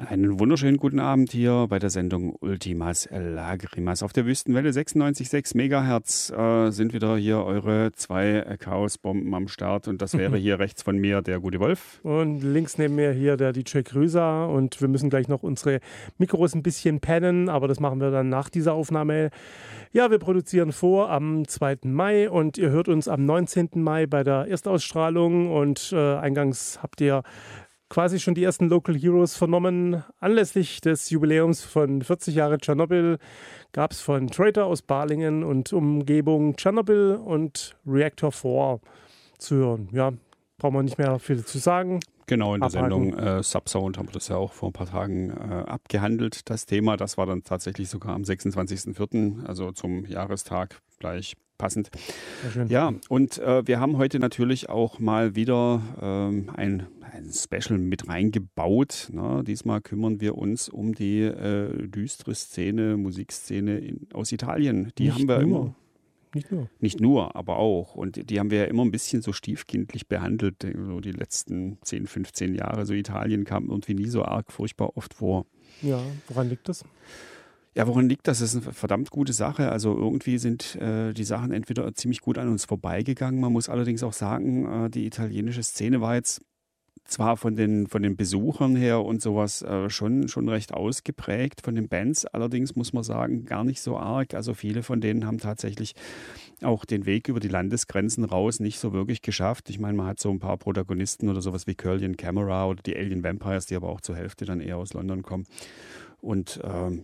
Einen wunderschönen guten Abend hier bei der Sendung Ultimas Lagrimas. Auf der Wüstenwelle 96,6 Megahertz sind wieder hier eure zwei Chaosbomben am Start. Und das wäre hier rechts von mir der gute Wolf. Und links neben mir hier der DJ Krüser. Und wir müssen gleich noch unsere Mikros ein bisschen pennen, aber das machen wir dann nach dieser Aufnahme. Ja, wir produzieren vor am 2. Mai und ihr hört uns am 19. Mai bei der Erstausstrahlung. Und eingangs habt ihr quasi schon die ersten Local Heroes vernommen. Anlässlich des Jubiläums von 40 Jahre Tschernobyl gab es von Traitor aus Balingen und Umgebung Tschernobyl und Reactor 4 zu hören. Ja, brauchen wir nicht mehr viel zu sagen. Genau, in der Sendung Subsound haben wir das ja auch vor ein paar Tagen abgehandelt, das Thema. Das war dann tatsächlich sogar am 26.04., also zum Jahrestag gleich passend. Ja, und wir haben heute natürlich auch mal wieder ein Special mit reingebaut. Ne? Diesmal kümmern wir uns um die düstere Szene, Musikszene aus Italien. Die haben wir immer. Nicht nur, aber auch. Und die haben wir ja immer ein bisschen so stiefkindlich behandelt. So die letzten 10, 15 Jahre. So Italien kam irgendwie nie so arg furchtbar oft vor. Ja, woran liegt das? Ja, woran liegt das? Das ist eine verdammt gute Sache. Also irgendwie sind die Sachen entweder ziemlich gut an uns vorbeigegangen. Man muss allerdings auch sagen, die italienische Szene war jetzt zwar von den Besuchern her und sowas schon recht ausgeprägt, von den Bands allerdings muss man sagen, gar nicht so arg. Also viele von denen haben tatsächlich auch den Weg über die Landesgrenzen raus nicht so wirklich geschafft. Ich meine, man hat so ein paar Protagonisten oder sowas wie Curlian Camera oder die Alien Vampires, die aber auch zur Hälfte dann eher aus London kommen. Und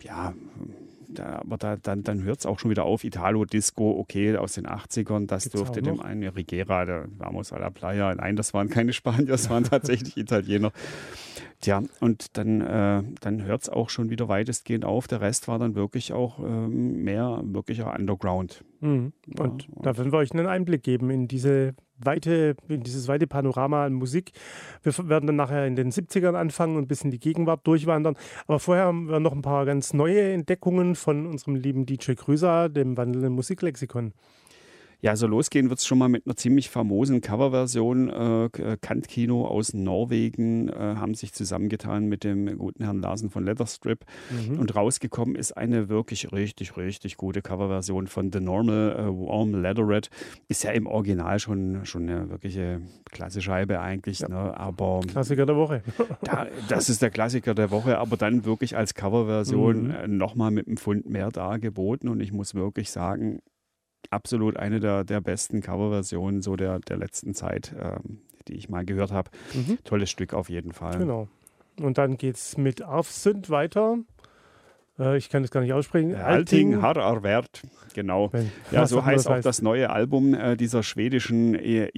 dann hört es auch schon wieder auf. Italo-Disco, okay, aus den 80ern, das gibt's dürfte dem einen Rigera, der Vamos a la Playa. Nein, das waren keine Spanier, das waren tatsächlich Italiener. Tja, und dann hört es auch schon wieder weitestgehend auf. Der Rest war dann wirklich auch mehr wirklicher Underground. Mhm. Und da werden wir euch einen Einblick geben in dieses weite Panorama an Musik. Wir werden dann nachher in den 70ern anfangen und bis in die Gegenwart durchwandern. Aber vorher haben wir noch ein paar ganz neue Entdeckungen von unserem lieben DJ Krüser, dem wandelnden Musiklexikon. Ja, so losgehen wird es schon mal mit einer ziemlich famosen Coverversion. Kant-Kino aus Norwegen haben sich zusammengetan mit dem guten Herrn Larsen von Leatherstrip. Und rausgekommen ist eine wirklich richtig, richtig gute Coverversion von The Normal, Warm Leatherette. Ist ja im Original schon eine wirkliche Klassescheibe eigentlich. Ja. Ne? Aber Klassiker der Woche. Das ist der Klassiker der Woche, aber dann wirklich als Coverversion nochmal mit einem Pfund mehr dargeboten. Und ich muss wirklich sagen, absolut eine der besten Coverversionen so der letzten Zeit, die ich mal gehört habe. Tolles Stück auf jeden Fall. Genau. Und dann geht es mit Aufsünd weiter. Ich kann das gar nicht aussprechen. Alting Hararvert, genau. Ja, so heißt auch das neue Album dieser schwedischen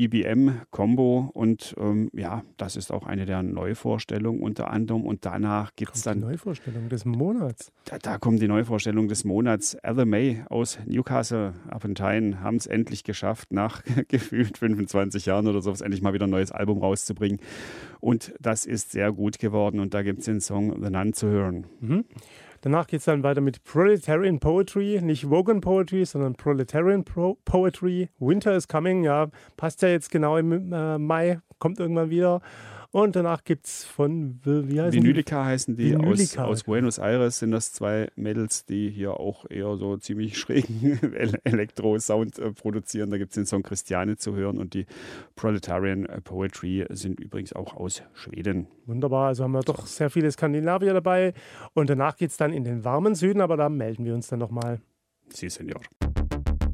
EBM-Kombo. Und das ist auch eine der Neuvorstellungen unter anderem. Und danach gibt es dann die Neuvorstellung des Monats. Da kommt die Neuvorstellung des Monats. Ella May aus Newcastle upon Tyne haben es endlich geschafft, nach gefühlt 25 Jahren oder so, endlich mal wieder ein neues Album rauszubringen. Und das ist sehr gut geworden. Und da gibt es den Song The Nun zu hören. Danach geht es dann weiter mit Proletarian Poetry, nicht Wogan Poetry, sondern Proletarian Poetry. Winter is Coming, ja, passt ja jetzt genau im Mai, kommt irgendwann wieder. Und danach gibt es von, wie heißen die? Vinylica heißen die, aus Buenos Aires sind das zwei Mädels, die hier auch eher so ziemlich schrägen Elektro-Sound produzieren. Da gibt es den Song Christiane zu hören und die Proletarian Poetry sind übrigens auch aus Schweden. Wunderbar, also haben wir doch sehr viele Skandinavier dabei. Und danach geht es dann in den warmen Süden, aber da melden wir uns dann nochmal. Sie, Senior.